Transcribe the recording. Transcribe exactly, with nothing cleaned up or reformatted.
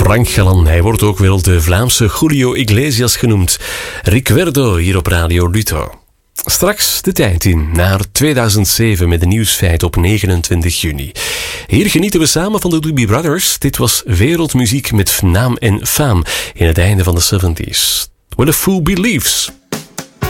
Frank Galan, hij wordt ook wel de Vlaamse Julio Iglesias genoemd. Recuerdo hier op Radio Lutro. Straks de tijd in, naar tweeduizend zeven met de nieuwsfeit op negenentwintig juni. Hier genieten we samen van de Doobie Brothers. Dit was wereldmuziek met naam en faam in het einde van de zeventig. What a Fool Believes.